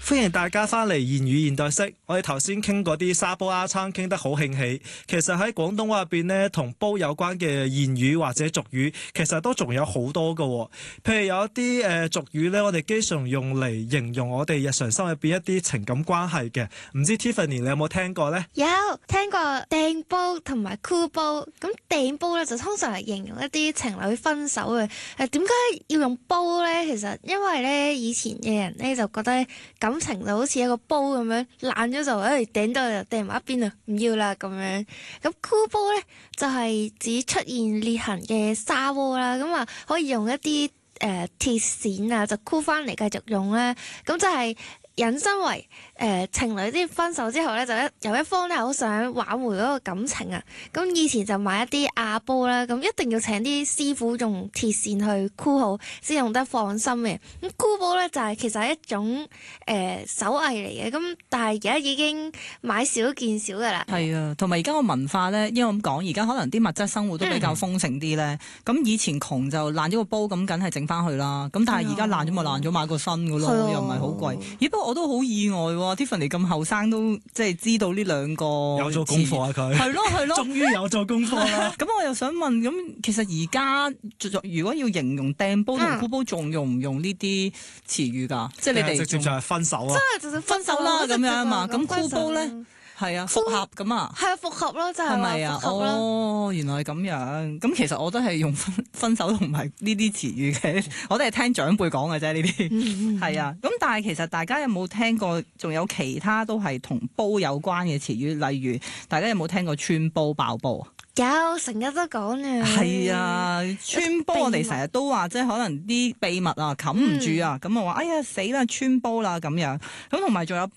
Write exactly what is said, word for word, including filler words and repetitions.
歡迎大家翻嚟言語現代式。我哋頭先傾嗰啲沙煲丫撐傾得好興起，其實喺廣東話入邊呢，同煲有關嘅言語或者俗語，其實都仲有好多㗎喎。譬如有一啲誒、呃、俗語呢，我哋經常用嚟形容我哋日常生活入邊一啲情感關係嘅。唔知 Tiffany 你有冇聽過呢？ 有聽過掟煲同埋箍煲。咁掟煲咧就通常係形容一啲情侶分手嘅。誒點解要用煲呢？其實因為咧以前嘅人咧就覺得感情就好似一個煲咁樣，爛咗就誒掟到就掟埋一邊啊，唔要啦咁樣。咁箍煲咧就係指出現裂痕嘅砂鍋啦，咁啊可以用一啲誒鐵線啊就箍翻嚟繼續用啦。咁就係引申為誒、呃、情侶啲分手之後咧，就一有一方咧好想挽回嗰個感情啊。咁以前就買一啲瓦煲啦，咁一定要請啲師傅用鐵線去箍好，先用得放心嘅。咁箍煲咧就係、是、其實係一種誒、呃、手藝嚟嘅，咁但係而家已經買少見少㗎啦。 係啊，同埋而家個文化咧，因為咁講，而家可能啲物質生活都比較豐盛啲咧。咁、嗯、以前窮就爛咗個煲，咁梗係整翻去啦。咁但係而家爛咗咪爛咗，買個新㗎咯，又唔係好貴。咦？不過我都好意外喎 ，Tiffany 咁後生都即係知道呢兩個有做功課啊佢。 係咯係咯， 終於有做功課啦。 咁我又想問，咁其實而家如果要形容掟煲同箍煲，仲用唔用呢啲詞語㗎？即係你哋直接就係分手啊！ 真係就分手啦咁樣啊嘛。咁箍煲咧？係啊，復合咁啊， 係啊，復合咯，就係係咪啊？哦，原來係咁樣。咁其實我都係用分分手同埋呢啲詞語嘅，我都係聽長輩講嘅啫。呢啲係啊。咁但係其實大家有冇聽過？仲有其他都係同煲有關嘅詞語，例如大家有冇聽過穿煲爆煲啊？ 有，成日都講啊。 係啊，穿煲我哋成日都話，即係可能啲秘密啊冚唔住啊，咁啊話哎呀死啦穿煲啦咁樣。咁同埋仲有